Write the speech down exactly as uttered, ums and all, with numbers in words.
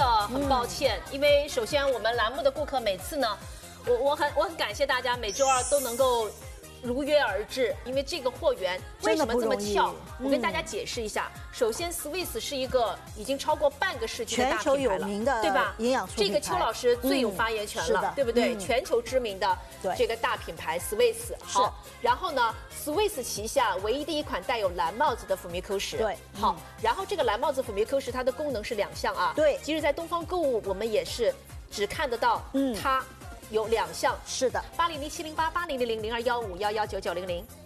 的很抱歉，嗯、因为首先我们栏目的顾客每次呢，我我很我很感谢大家每周二都能够如约而至，因为这个货源为什么这么跳？我跟大家解释一下。首先 ，Swiss 是一个已经超过半个世纪的大品牌了， 全球有名的， 对吧？ 营养素这个邱老师最有发言权了，对不对？全球知名的这个大品牌 Swiss。好，然后呢 ，Swiss 旗下唯一的一款带有蓝帽子的辅酶 Q 十。 对， 好，然后这个蓝帽子辅酶 Q 十它的功能是两项啊。 对， 其实，在东方购物我们也是只看得到它。有两项， 是的， 八零零七零八八零零零零二幺五幺幺九九零零。